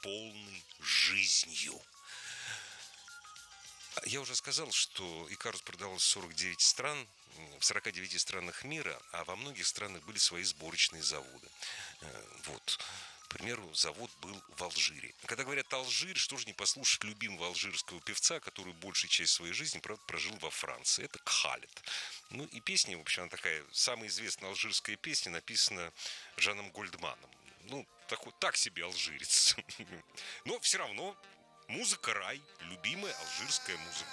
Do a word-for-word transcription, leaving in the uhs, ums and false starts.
полной жизнью. Я уже сказал, что «Икарус» продавался в сорок девять стран, в сорока девяти странах мира, а во многих странах были свои сборочные заводы. Вот. К примеру, завод был в Алжире. Когда говорят «Алжир», что же не послушать любимого алжирского певца, который большую часть своей жизни, правда, прожил во Франции. Это Кхалед. Ну и песня, в общем, она такая, самая известная алжирская песня, написана Жаном Гольдманом. Ну, такой, так себе алжирец. Но все равно музыка рай, любимая алжирская музыка.